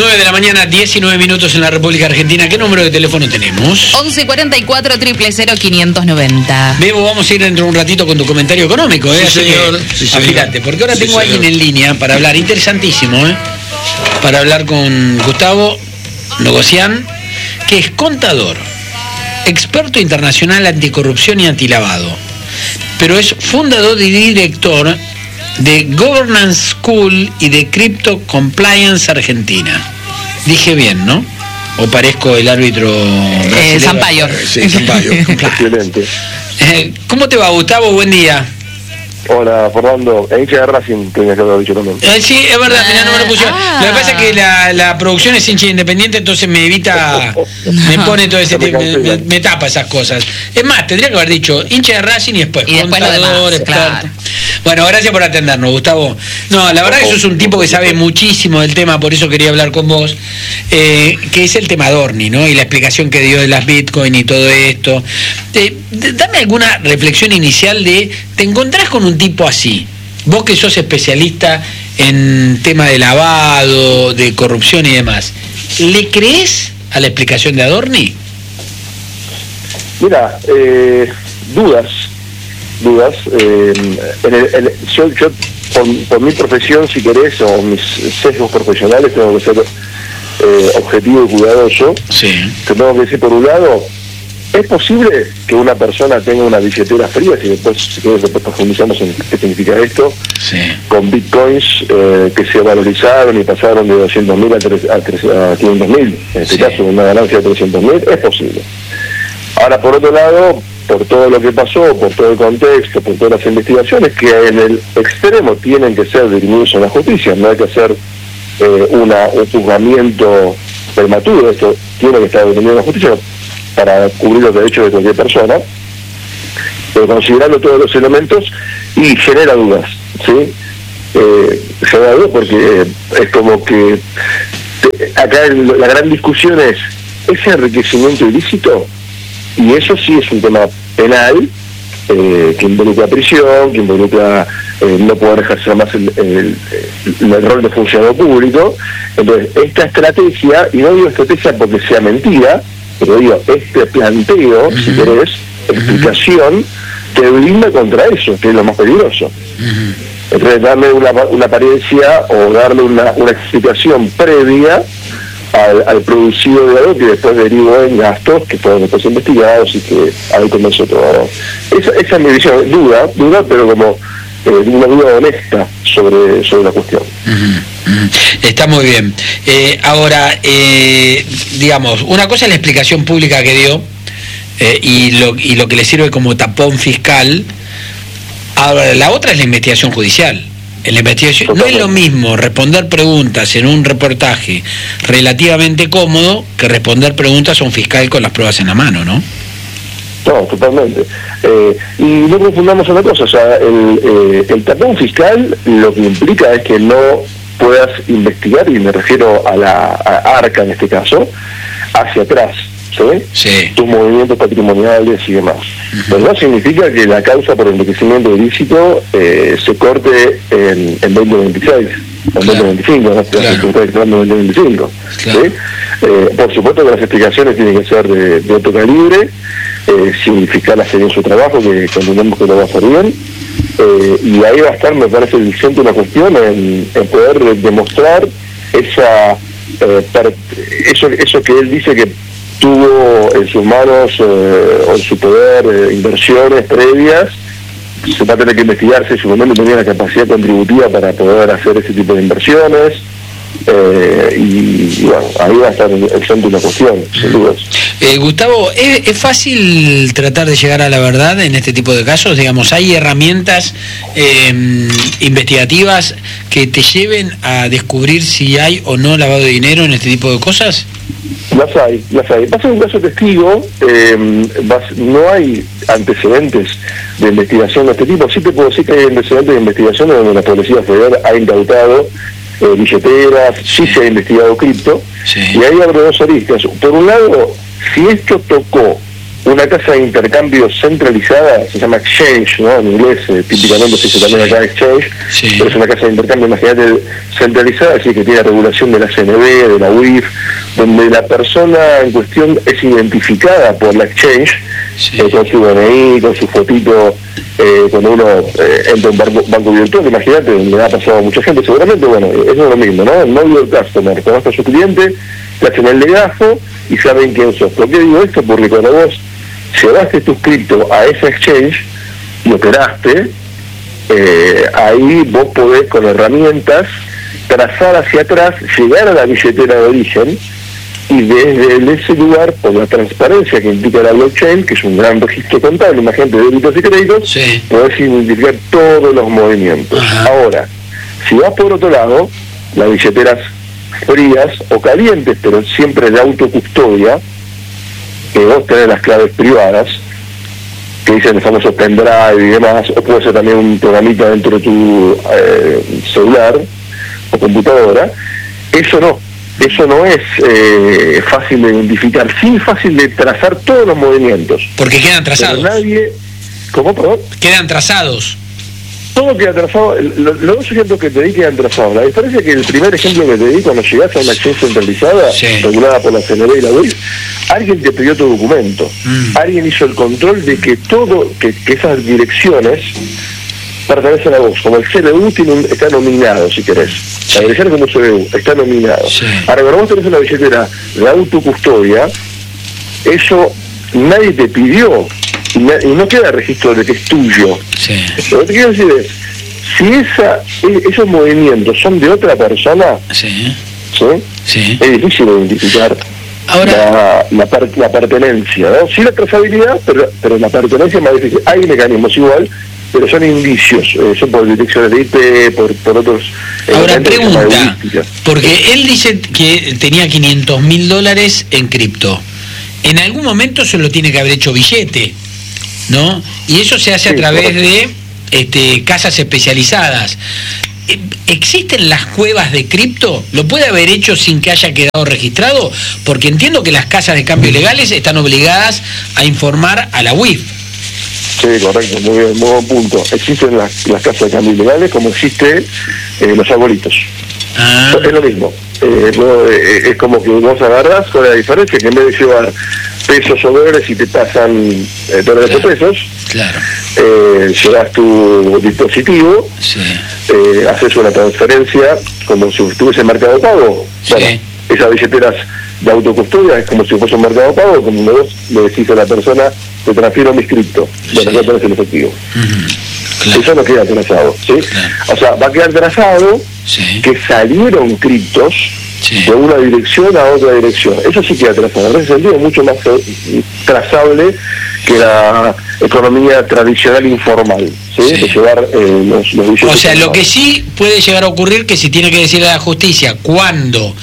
9 de la mañana, 19 minutos en la República Argentina. ¿Qué número de teléfono tenemos? 1144 000 590. Bebo, vamos a ir dentro de un ratito con tu comentario económico, Sí, señor. Sí, afílate, porque ahora tengo a alguien en línea para hablar, interesantísimo, para hablar con Gustavo Nogosian, que es contador, experto internacional anticorrupción y antilavado, pero es fundador y director de Governance School y de Crypto Compliance Argentina. Dije bien, ¿no? ¿O parezco el árbitro brasileño? Sampaio. Sí, Sampaio. Excelente. ¿Cómo te va, Gustavo? Buen día. Hola, Fernando. Hincha de Racing, tenía que haber dicho también. Sí, es verdad, mirá, no me lo pusieron. Lo que pasa es que la producción es hincha independiente, entonces me evita, me pone todo ese tiempo, me tapa esas cosas. Es más, tendría que haber dicho hincha de Racing y después contador, experto. Claro. Bueno, gracias por atendernos, Gustavo. No, la verdad que sos un tipo que sabe muchísimo del tema, por eso quería hablar con vos, que es el tema Adorni, ¿no? Y la explicación que dio de las Bitcoin y todo esto. Dame alguna reflexión inicial ¿te encontrás con un tipo así? Vos que sos especialista en tema de lavado, de corrupción y demás, ¿le crees a la explicación de Adorni? Mira, dudas. Yo por mi profesión, si querés, o mis sesgos profesionales, tengo que ser objetivo y cuidadoso. Sí. Tengo que decir, por un lado, ¿es posible que una persona tenga una billetera fría? Si después profundizamos en qué significa esto, sí, con bitcoins que se valorizaron y pasaron de 200.000 a 500.000, en este caso una ganancia de 300.000, es posible. Ahora, por otro lado, por todo lo que pasó, por todo el contexto, por todas las investigaciones, que en el extremo tienen que ser dirimidos en la justicia, no hay que hacer un juzgamiento prematuro, esto tiene que estar dirimido en la justicia para cubrir los derechos de cualquier persona, pero considerando todos los elementos, y genera dudas, ¿sí? Genera dudas porque es como que acá la gran discusión es ese enriquecimiento ilícito, y eso sí es un tema penal, que involucra prisión, que involucra no poder ejercer más el rol de funcionario público. Entonces, esta estrategia, y no digo estrategia porque sea mentira, pero digo, este planteo, si querés, explicación, te blinda contra eso, que es lo más peligroso. Entonces, darle una apariencia o darle una explicación previa al producido de algo que después derivó en gastos que fueron después investigados y que ahí comenzó todo. Esa es mi visión. Duda, pero como una duda honesta sobre la cuestión. Está muy bien. Ahora, digamos, una cosa es la explicación pública que dio y lo que le sirve como tapón fiscal. Ahora, la otra es la investigación judicial. En la investigación no es lo mismo responder preguntas en un reportaje relativamente cómodo que responder preguntas a un fiscal con las pruebas en la mano, ¿no? No, totalmente. Y no confundamos una cosa, o sea, el tapón fiscal lo que implica es que no puedas investigar, y me refiero a la ARCA en este caso, hacia atrás, ¿sí? Sí. Tus movimientos patrimoniales y demás. Pero no significa que la causa por enriquecimiento ilícito se corte en 2026, en 2025, ¿no? En 2025. Claro. ¿Sí? Por supuesto que las explicaciones tienen que ser de otro calibre, si el fiscal hace bien su trabajo, que entendemos que lo va a hacer bien, y ahí va a estar, me parece, el centro de la cuestión en poder demostrar eso que él dice que tuvo en sus manos o en su poder inversiones previas. Se va a tener que investigar si en su momento tenía la capacidad contributiva para poder hacer ese tipo de inversiones, y bueno, ahí va a estar el centro de la cuestión, sin dudas. Gustavo, ¿es fácil tratar de llegar a la verdad en este tipo de casos? Digamos, ¿hay herramientas investigativas que te lleven a descubrir si hay o no lavado de dinero en este tipo de cosas? Las hay. Va a ser un caso testigo, no hay antecedentes de investigación de este tipo. Sí te puedo decir que hay antecedentes de investigación donde la Policía Federal ha incautado billeteras, sí se ha investigado cripto, y ahí abre dos aristas. Por un lado, si esto tocó una casa de intercambio centralizada, se llama exchange, ¿no? En inglés típicamente se dice también acá exchange, pero es una casa de intercambio, imagínate, centralizada, así que tiene regulación de la CNB, de la UIF, donde la persona en cuestión es identificada por la exchange, con su DNI, con su fotito, cuando uno entra a un banco virtual, imagínate, le ha pasado a mucha gente, seguramente, bueno, eso es lo mismo, ¿no? El know your customer, conoce a su cliente, te hacen el legajo y saben quién sos. ¿Por qué digo esto? Porque cuando vos llevaste tu cripto a ese exchange y operaste, ahí vos podés con herramientas trazar hacia atrás, llegar a la billetera de origen y desde ese lugar, por la transparencia que implica la blockchain, que es un gran registro contable, imagínate, de débitos y créditos, podés identificar todos los movimientos. Ahora, si vas por otro lado, las billeteras frías o calientes, pero siempre de autocustodia, que vos tenés las claves privadas, que dicen el famoso pendrive y demás, o puede ser también un programita dentro de tu celular o computadora, eso no es fácil de identificar, sí fácil de trazar todos los movimientos. Porque quedan trazados. Pero nadie... ¿Cómo, perdón? Quedan trazados. Todo queda trazado, los dos ejemplos que te di quedan trazados. La diferencia es que el primer ejemplo que te di, cuando llegas a una exchange centralizada, regulada por la CNB y la UIF, alguien te pidió tu documento. Alguien hizo el control de que que esas direcciones pertenecen a vos. Como el CBU está nominado, si querés. La dirección como CBU está nominado. Ahora, cuando vos tenés una billetera de autocustodia, eso nadie te pidió. Y no queda registro de que es tuyo. Lo que te quiero decir es, si esos movimientos son de otra persona, es difícil identificar la pertenencia, ¿no? Sí la trazabilidad, pero la pertenencia es más difícil. Hay mecanismos igual, pero son indicios, son por direcciones de IP, por otros... Ahora pregunta, porque él dice que tenía $500.000 en cripto. En algún momento se lo tiene que haber hecho billete, ¿no? Y eso se hace a través de casas especializadas. ¿Existen las cuevas de cripto? ¿Lo puede haber hecho sin que haya quedado registrado? Porque entiendo que las casas de cambio legales están obligadas a informar a la UIF. Sí, correcto, muy bien, muy buen punto. Existen las casas de cambio legales como existen los arbolitos. Es lo mismo. Es como que vos agarras con la diferencia que en vez de llevar pesos o dólares y te pasan dólares o pesos, llevas tu dispositivo, haces una transferencia como si estuviese en Mercado Pago. Bueno, esas billeteras de autocustodia es como si fuese un Mercado Pago, como vos le decís a la persona, te transfiero mis cripto, bueno, ya tenés el efectivo. Eso no queda trazado, o sea, va a quedar trazado que salieron criptos de una dirección a otra dirección. Eso sí queda trazado. En ese sentido es mucho más trazable que la economía tradicional informal, de llevar los billetes. O sea, lo que sí puede llegar a ocurrir que si tiene que decirle a la justicia cuando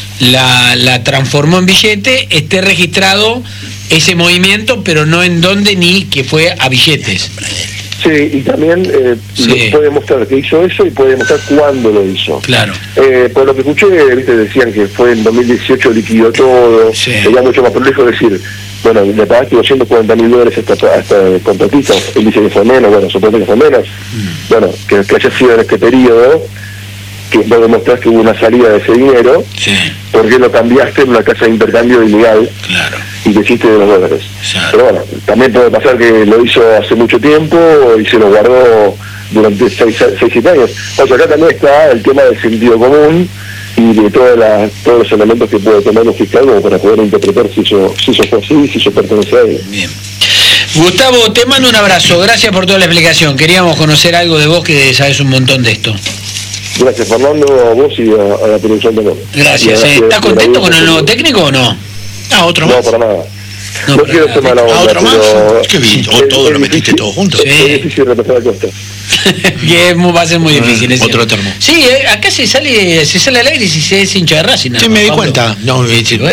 la transformó en billete, esté registrado ese movimiento, pero no en dónde ni que fue a billetes. Sí, y también puede mostrar que hizo eso y puede mostrar cuándo lo hizo. Claro. Por lo que escuché, decían que fue en 2018 liquidó todo, sería mucho más prolijo decir, bueno, le pagaste $240.000 hasta el contratista, él dice que fue menos, bueno, supongo que fue menos, bueno, que haya sido en este periodo, que vos demostrás que hubo una salida de ese dinero, porque lo cambiaste en una casa de intercambio ilegal y que hiciste de los dólares. Pero bueno, también puede pasar que lo hizo hace mucho tiempo y se lo guardó durante 6-7 años. O sea, acá también está el tema del sentido común y de todos los elementos que puede tomar un fiscal como para poder interpretar si eso fue así, si eso pertenece a él. Bien. Gustavo, te mando un abrazo, gracias por toda la explicación. Queríamos conocer algo de vos que sabes un montón de esto. Gracias, Fernando, a vos y a la producción también. Gracias. ¿Estás contento con el nuevo técnico o no? Otro más. No, para nada. No quiero ser mala onda, otro más. Qué bien, todo lo metiste todo junto. Es difícil repasar la costa. Que va a ser muy difícil. Otro termo. Sí, acá se sale al aire si se es hincha de Racing. Sí, me di cuenta. No,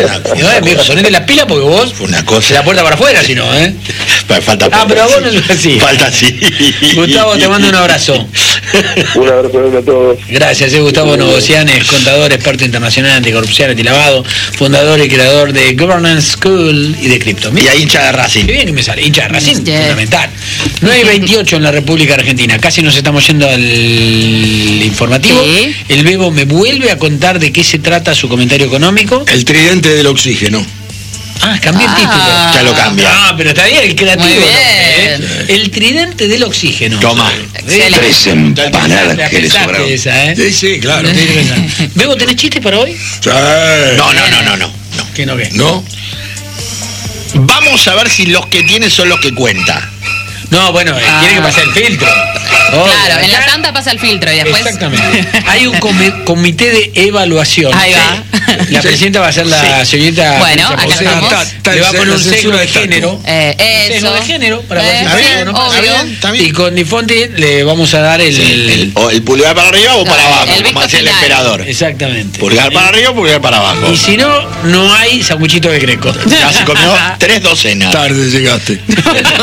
sonete las pilas porque vos una cosa. La puerta para afuera, si no, Falta. Pero a vos no es así. Falta así. Gustavo, te mando un abrazo. Un abrazo a todos. Gracias, Gustavo Novosianes, contador, experto internacional en anticorrupción, antilavado, fundador y creador de Governance School y de Crypto. Y ahí hincha de Racing. Qué bien que me sale, hincha de Racing, fundamental. 9:28 en la República Argentina, casi nos estamos yendo al informativo. Sí. El Bebo me vuelve a contar de qué se trata su comentario económico. El tridente del oxígeno. Cambié el título. Ya lo cambia. Pero está bien, el creativo. Muy bien. El tridente del oxígeno. Toma. Excelente. 3 empanadas que le Pensaste sobraron. esa, Sí, claro. Bebo, ¿tenés chistes para hoy? Sí. No. ¿Qué no qué? No. Vamos a ver si los que tiene son los que cuenta. No, bueno, tiene que pasar el filtro. Claro, en la tanda pasa el filtro y después... Exactamente. Hay un comité de evaluación. Ahí va. La presidenta va a ser la señorita... Bueno, acá estamos. Le va a poner un sesgo de género. Eso. Sesgo de género para ver si ¿Está bien? funciona, ¿no? Obvio. ¿Está bien? Y con Difonti le vamos a dar el O el pulgar para arriba o para abajo, el como visto hacía el final. emperador. Exactamente. Pulgar para arriba o pulgar para abajo. Y si no, no hay sanguchito de Greco. Ya se comió 3 docenas. Tarde llegaste. 3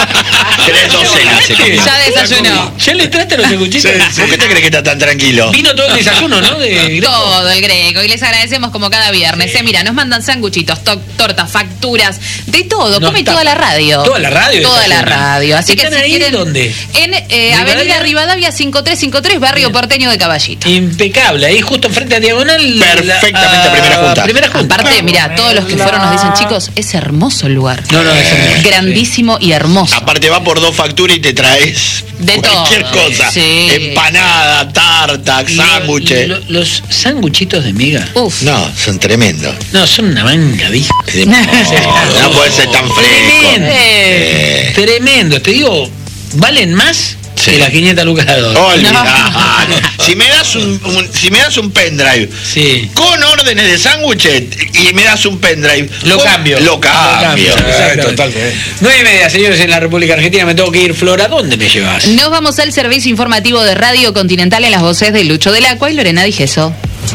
docenas se comió. Ya desayunó. ¿Ya le traste los sanguchitos? ¿Por qué te crees que está tan tranquilo? Vino todo el desayuno, ¿no? De Greco. Todo el Greco. Y les agradecemos como cada viernes. Mira, nos mandan sanguchitos, tortas, facturas, de todo. No, Come toda la radio. Toda la radio. Toda la radio. Así que ¿Están si ahí quieren, dónde? En Avenida Rivadavia 5353, Barrio Porteño de Caballito. Impecable, ahí justo enfrente a Diagonal. Perfectamente, primera junta. Aparte, mira, todos los que fueron nos dicen, chicos, es hermoso el lugar. No, es hermoso. Grandísimo y hermoso. Aparte va por 2 facturas y te traes De cualquier todo. cosa. Sí. Empanada, tarta, sándwiches. Los sanguchitos de miga. Uf. No, son tremendos. No, son una manga, ¿viste? No puede ser tan fresco. Tremendo, te digo, ¿valen más? Sí. Que las 500 lucas de $2. Olvidado. Si me das un pendrive con órdenes de sándwiches y me das un pendrive, Lo cambio. Exactamente. Totalmente. 9:30, señores, en la República Argentina. Me tengo que ir, Flora. ¿Dónde me llevas? Nos vamos al servicio informativo de Radio Continental en las voces de Lucho del Acua y Lorena Digeso.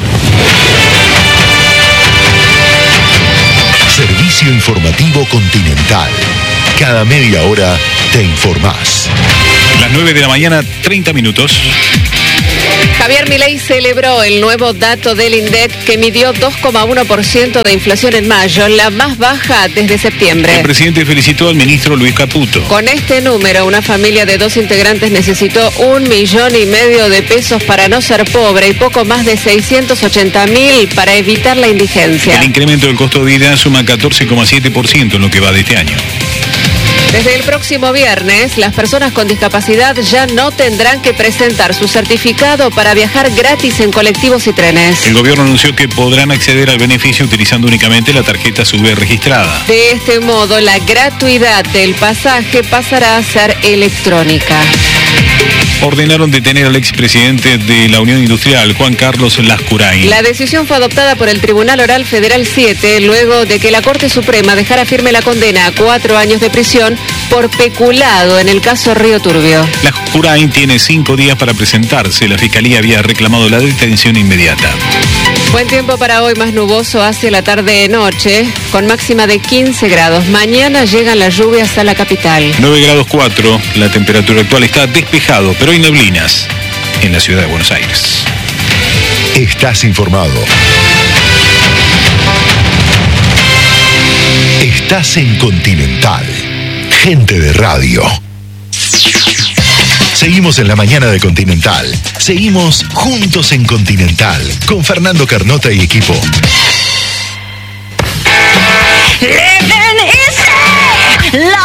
Servicio informativo Continental. Cada media hora te informás. Las 9 de la mañana, 30 minutos. Javier Milei celebró el nuevo dato del INDEC que midió 2,1% de inflación en mayo, la más baja desde septiembre. El presidente felicitó al ministro Luis Caputo. Con este número, una familia de 2 integrantes necesitó 1,5 millones de pesos para no ser pobre y poco más de 680.000 para evitar la indigencia. El incremento del costo de vida suma 14,7% en lo que va de este año. Desde el próximo viernes, las personas con discapacidad ya no tendrán que presentar su certificado para viajar gratis en colectivos y trenes. El gobierno anunció que podrán acceder al beneficio utilizando únicamente la tarjeta SUBE registrada. De este modo, la gratuidad del pasaje pasará a ser electrónica. Ordenaron detener al expresidente de la Unión Industrial, Juan Carlos Lascurain. La decisión fue adoptada por el Tribunal Oral Federal 7 luego de que la Corte Suprema dejara firme la condena a 4 años de prisión por peculado en el caso Río Turbio. Lascurain tiene 5 días para presentarse. La Fiscalía había reclamado la detención inmediata. Buen tiempo para hoy, más nuboso hacia la tarde-noche, con máxima de 15 grados. Mañana llegan las lluvias a la capital. 9 grados 4, la temperatura actual está despejado, pero hay neblinas en la ciudad de Buenos Aires. Estás informado. Estás en Continental. Gente de radio. Seguimos en la mañana de Continental. Seguimos juntos en Continental con Fernando Carnota y equipo. ¡Le